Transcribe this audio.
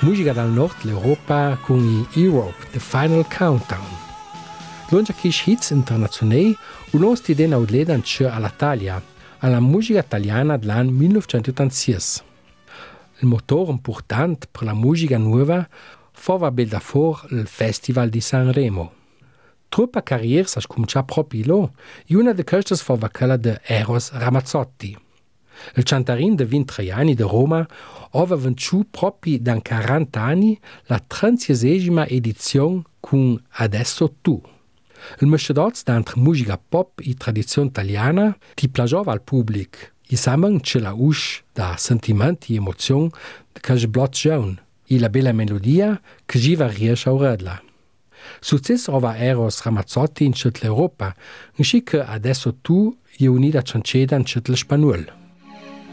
Musica dal nord l'Europa con i Europe, The Final Countdown. L'ongia che hits internazionali, unosti den audledan c'è all'Italia, alla musica italiana dell'anno 1986. Il motore importante per la musica nuova fava bel da for il Festival di Sanremo. Troppa carriera sa comincià proprio là, e una di queste fava quella di Eros Ramazzotti. Il cantarin de 23 anni di Roma aveva vinto proprio da 40 anni la 36esima edizione con Adesso tu. Il mescedozzo d'entre musica pop e tradizione italiana ti piaceva al pubblico. I samen c'è la usce da sentimenti e emozioni che sblocciano e la bella melodia che giva riesce a redla. Successo ova Eros Ramazzotti in tutta l'Europa, così che Adesso tu è unita conceda in tutta l'Spagnolo.